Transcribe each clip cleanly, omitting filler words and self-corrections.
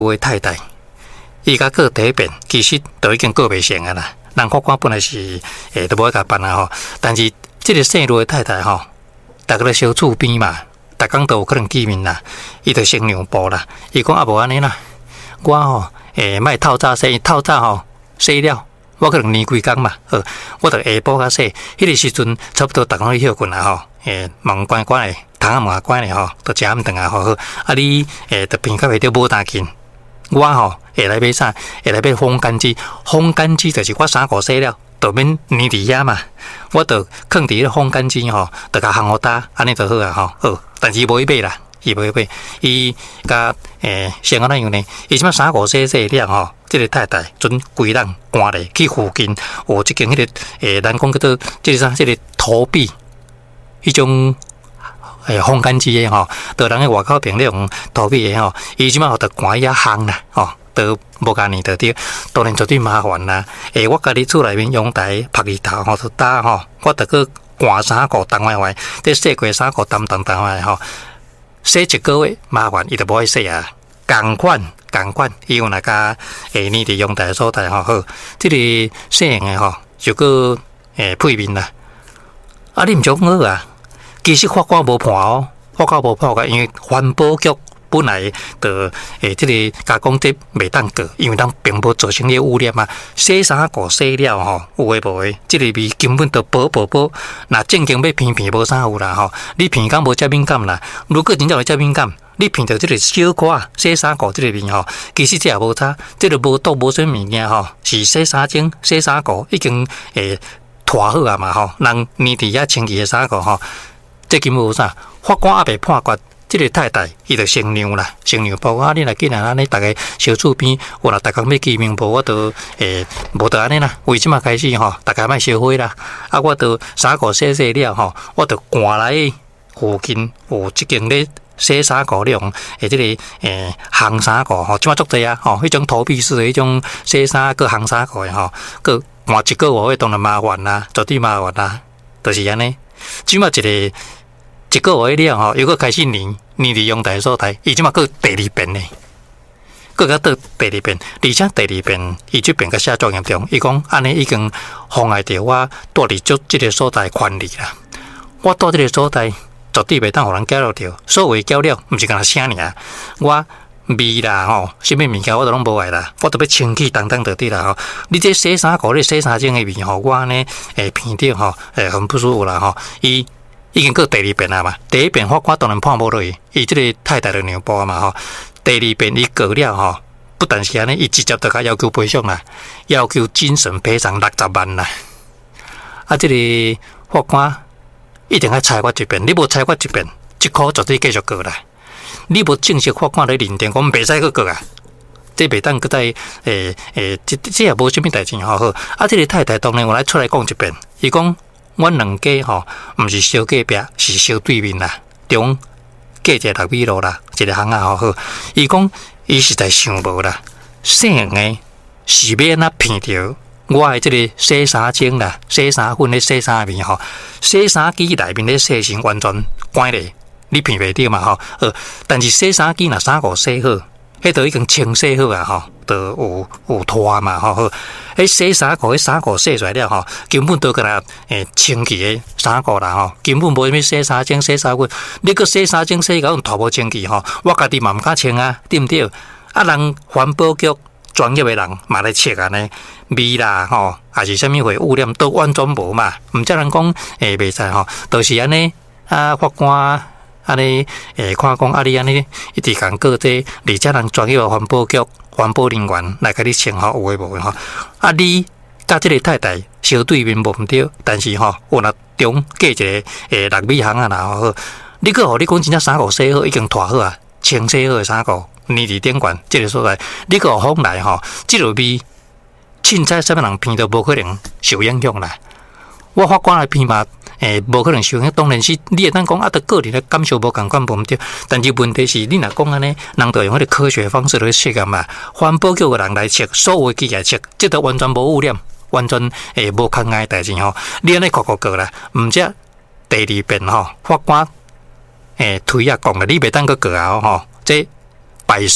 位太太，伊甲过第一遍，其实都已经过袂成啊啦。人法官本来是都无甲办啊吼，但是这个姓卢的太太吼，大家咧小厝边嘛，逐工都有可能见面啦，伊就先让步啦。伊讲啊无安尼啦，我吼莫透早洗，透早吼洗了，我可能年几工嘛，我着下晡较洗。迄个时阵差不多逐工去休困啦吼，门关关诶，窗仔门关诶吼，着食暗顿啊吼。啊你着边较袂着无担紧。我吼下来买啥？下来买烘干机，烘干机就是我衫裤洗了，就免黏伫遐嘛。我就放伫迄个烘干机吼，就甲烘好打，安尼就好啊吼。好，但是伊无去买啦，伊无去买，伊甲先安怎样呢？伊即摆衫裤洗了吼，即个太太准规人赶咧去附近有即间迄个咱讲叫做即个啥？即个投币迄种。烘干机的吼，到人喺外口边咧用投币的吼，伊即摆互得赶遐烘啦，吼，都无甲黏到着，当然绝对麻烦啦。我家己厝内面阳台晒日头吼，就打吼，我得去赶衫裤冻坏坏，这洗过衫裤冻坏吼，洗一个月麻烦，伊就无去洗啊。共款，伊有那个黏伫阳台所在吼，好，这个洗用的吼，就个配面啦。啊，你毋讲好啊？其实法官无判哦，法官无判个，因为环保局本来就即个甲讲这袂当过，因为咱并无造成迄污染嘛。洗衫裤洗了吼，有诶无诶，即个味根本就保。若正经要闻无啥有啦吼，你闻敢无遮敏感啦？如果真正有遮敏感，你闻到即个小可洗衫裤即个味吼，其实这也无差，即个无毒无啥物件吼，是洗衫精、洗衫裤已经脱好啊嘛吼，人黏伫遐清气诶衫裤吼。这根本无啥，法官也未判决，这个太太伊就先让啦，先让包括你若既然安尼，大家小厝边，我若逐工要见面，无我都无得安尼啦。为即马开始吼，大家莫烧火啦。啊，我都衫裤洗了吼，我就赶来附近有即间咧洗衫裤咧用即个烘衫裤吼，即马足济啊吼，迄种投币式的迄种洗衫个烘衫裤的吼，个换一个月当然麻烦啦，绝对麻烦啦，就是安尼。即马一个月了吼，又搁开始黏伫阳台所在，伊即马搁第二遍呢，搁甲倒第二遍，而且第二遍伊即边个写作严重，伊讲安尼已经妨碍到我住伫即个所在权利啦。我住即个所在绝对袂当互人搅扰着，所谓搅扰，毋是干那声尔，我味啦吼，什么物件我都拢无爱啦，我都要清气当当到底啦吼。你这洗衫裤、你洗衫精的味吼，我安尼闻着吼，很不舒服啦吼。伊已经过第二遍啊嘛，第一遍法官当然判无落去，伊即个太太就让步嘛吼。第二遍伊过了吼，不但是安尼，伊直接就甲要求赔偿啦，要求精神赔偿60万啦。啊，即个法官一定要裁决一遍，你无裁决一遍，即科绝对继续过啦。你无正式法官来认定，讲袂使去过啊，这袂当搁再这也无啥物代志吼好。啊，即个太太当然我来出来讲一遍，伊讲。阮两家吼，毋是烧隔壁，是烧对面啦。中隔一个6米路啦，一个巷仔好好。伊讲，伊实在想无啦，姓的是要安怎骗着我的即个洗衫精啦、洗衫粉咧、洗衫面吼，洗衫机内面咧洗成完全关咧，你骗袂着嘛吼。但是洗衫机若衫裤洗好，迄都已经清洗好啊吼，都有拖嘛吼。迄洗衫裤，迄衫裤洗出来了吼，根本都个啦清气的衫裤啦吼，根本无啥物洗衫精、洗衫粉。你个洗衫精洗到用拖无清气吼，我家己嘛毋敢清啊，对毋对？啊，人环保局专业的人嘛来测安尼味啦吼，还是啥物会污染都完全无嘛，毋则人讲袂使吼，就是安尼啊，法官。安尼看讲啊，你安尼一直共过这，而且人专业的环保局环保人员来甲你称吼有诶无诶吼。啊，你甲即个太太小对面无毋对，但是吼有若中隔一个6米巷啊啦吼，你个互你讲真正衫裤洗好已经脱好啊，清洗好诶衫裤黏伫顶管即个所在，你个互风来吼，即落味凊彩啥物人闻都无可能受影响啦。我法官来闻嘛。无可能受影响，当然是你会当讲啊，得个人的感受无共款无毋对。但是问题是，你若讲安尼，人就用迄个科学方式来测啊嘛。环保局的人来测，所有机来测，这都完全无污染，完全无空碍代志吼。你安尼过啦，毋则第二遍吼，法官推啊讲啦，你袂当去过啊吼，这败诉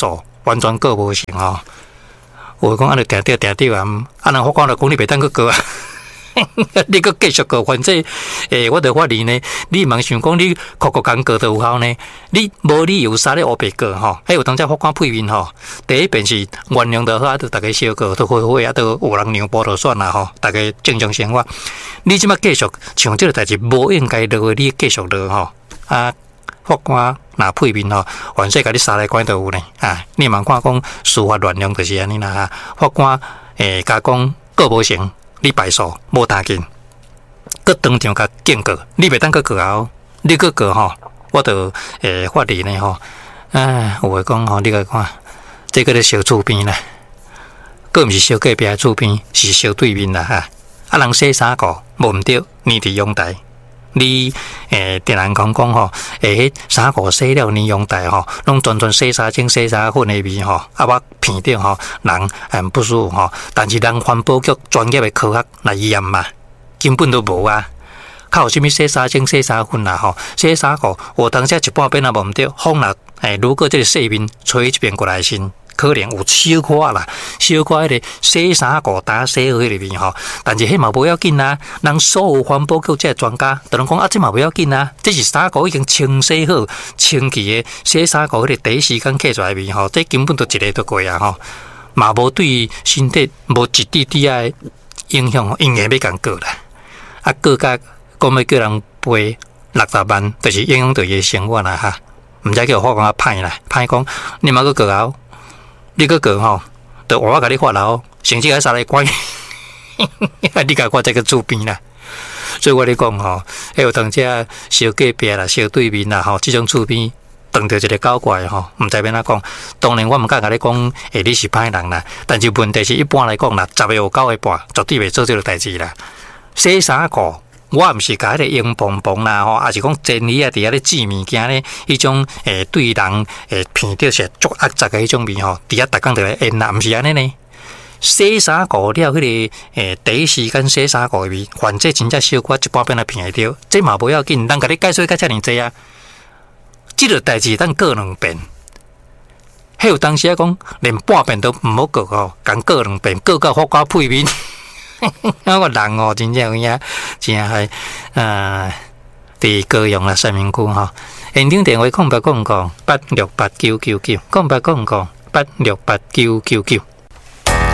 完全过无成吼。我讲安尼定啊，啊人法官就讲你袂当去告啊。你搁继续告，反正我就发现呢，你茫想讲你酷工告就有效呢？你无理由杀咧乌白告吼，还有当只法官配面吼，第一遍是原谅就好，啊，就大家小告，都会啊，都有人让步就算啦吼，大家正常生活。你即马继续像这个代志，无应该落的，你继续落吼啊！法官若配面吼，反正甲你杀来关都有呢啊！你茫看讲司法原谅就是安尼啦，法官甲讲告无成。你败诉无打紧，搁当场甲警告，你袂当搁告哦，你搁告吼，我就法律呢吼，有诶讲吼，你甲看，这个咧小厝边啦，搁毋是小隔壁诶厝边，是小对面啦哈。啊，人洗衫裤无毋对，你伫阳台，你电人讲吼，迄衫裤洗了呢阳台吼，拢全洗衫精、洗衫粉诶味吼，啊我片顶吼，人很不舒服吼。但是人环保局专业诶科学来验嘛，根本都无啊。靠有啥物洗衫精、洗衫粉啦吼，洗衫裤，我当下一半边也无毋对，风若如果这个细面吹一边过来先。可能有小可啦，小可迄个洗衫裤打洗好迄个面吼，但是迄嘛无要紧啊。人所有环保局这专家，都拢讲啊，这嘛不要紧啊。这是衫裤已经清洗好、清气的洗衫裤，迄个第一时间刻出来面吼，这根本就一个都过啊吼，嘛无对身体无一滴滴啊影响，应该要共告啦。啊，告甲讲要叫人赔60万，就是影响到伊生活啦哈。毋知叫法官歹啦，歹讲你嘛去告啊。你个告吼，就我甲你发牢，甚至还杀来关，你甲我这个厝边啦。所以我咧讲吼，还有当遮小隔壁啦、小对面啦吼，这种厝边碰到一个搞怪吼，毋知要哪讲。当然我毋敢甲你讲，你是歹人啦。但是问题是一般来讲啦，10个有9个半绝对袂做这个代志啦。洗衫裤。我毋是甲迄个硬邦邦啦吼，也是讲真理啊，伫遐咧煮物件咧，迄种对人闻着是足恶杂的迄种味吼，伫遐逐工就来烟啦，毋是安尼呢？洗衫裤了，迄个第一时间洗衫裤的味，反正真正小可一半边来闻会着，这嘛无要紧，人甲你解说甲遮尔济啊，即个代志咱过2遍。迄有当时啊讲，连半遍都毋好过吼，共过2遍，过到法官配面。那个人哦，真正有影，真系伫高雄啦，三民区吼，现场电话0899868999，0899868999。